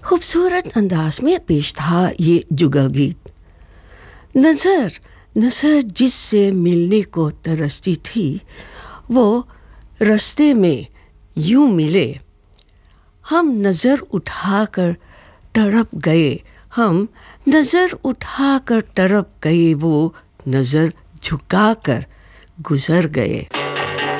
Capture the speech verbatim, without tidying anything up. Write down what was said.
खूबसूरत अंदाज में पेश था ये जुगल गीत। नज़र नज़र जिससे मिलने को तरसती थी, वो रास्ते में यूं मिले, हम नज़र उठाकर तड़प गए, हम नज़र उठाकर तड़प गए, वो नज़र झुकाकर गुजर गए।